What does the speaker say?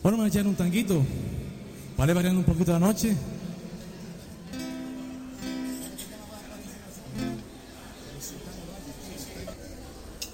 Bueno, vamos a echar un tanguito. Vale, variando un poquito la noche.